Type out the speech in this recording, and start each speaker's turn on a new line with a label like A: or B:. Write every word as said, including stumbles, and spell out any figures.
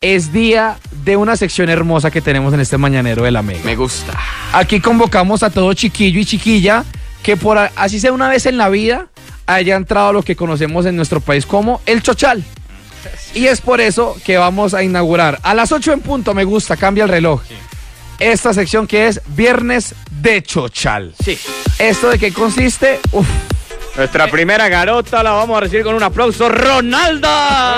A: es día de una sección hermosa que tenemos en este mañanero de la Mega.
B: Me gusta.
A: Aquí convocamos a todo chiquillo y chiquilla que por a- así sea una vez en la vida haya entrado a lo que conocemos en nuestro país como el chochal. Y es por eso que vamos a inaugurar a las ocho en punto, me gusta, cambia el reloj. Esta sección que es Viernes de Chochal.
B: Sí.
A: ¿Esto de qué consiste? Uf.
B: Nuestra primera garota la vamos a recibir con un aplauso. ¡Ronalda!